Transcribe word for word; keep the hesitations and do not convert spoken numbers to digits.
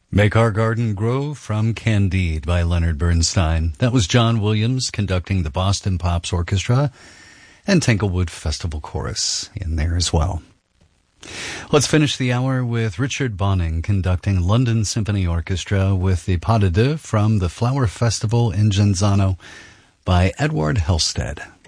Make Our Garden Grow from Candide by Leonard Bernstein. That was John Williams conducting the Boston Pops Orchestra and Tanglewood Festival Chorus in there as well. Let's finish the hour with Richard Bonning conducting London Symphony Orchestra with the Pas de Deux from the Flower Festival in Genzano by Edward Helsted.